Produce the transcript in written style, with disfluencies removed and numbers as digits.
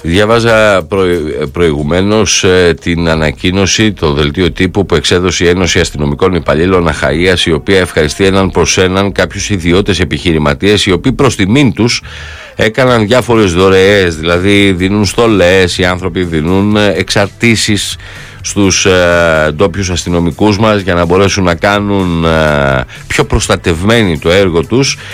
Διάβαζα προηγουμένως την ανακοίνωση, το δελτίο τύπου που εξέδωσε η Ένωση Αστυνομικών Υπαλλήλων Αχαΐας, η οποία ευχαριστεί έναν προς έναν κάποιους ιδιώτες επιχειρηματίες, οι οποίοι προς τιμήν τους έκαναν διάφορες δωρεές, δηλαδή δίνουν στολές, οι άνθρωποι δίνουν εξαρτήσεις στους ντόπιους αστυνομικούς μας για να μπορέσουν να κάνουν πιο προστατευμένοι το έργο τους.